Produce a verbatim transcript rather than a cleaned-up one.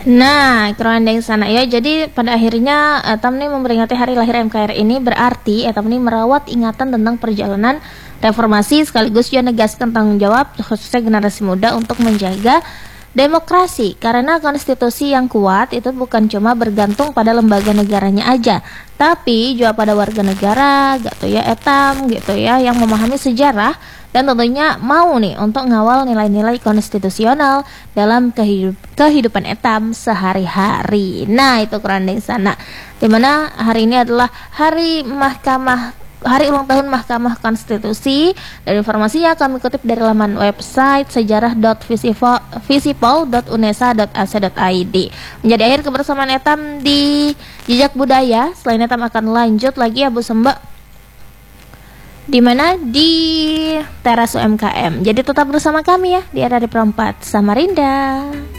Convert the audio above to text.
Nah, kerandeng sana ya. Jadi pada akhirnya Etam nih memperingati hari lahir M K R I ini berarti Etam nih merawat ingatan tentang perjalanan reformasi sekaligus juga negaskan tanggung jawab khususnya generasi muda untuk menjaga demokrasi, karena konstitusi yang kuat itu bukan cuma bergantung pada lembaga negaranya aja, tapi juga pada warga negara gitu ya Etam gitu ya yang memahami sejarah dan tentunya mau nih untuk ngawal nilai-nilai konstitusional dalam kehidup kehidupan Etam sehari-hari. Nah, itu kerandeng sana. Dimana hari ini adalah hari Mahkamah Hari ulang tahun Mahkamah Konstitusi, dan informasinya kami kutip dari laman website sejarah dot visipol dot unesa dot a c dot i d. Menjadi akhir kebersamaan Etam di Jejak Budaya. Selain Etam akan lanjut lagi ya Bu Sembak, di mana di teras U M K M. Jadi tetap bersama kami ya di Era di Perempat Samarinda.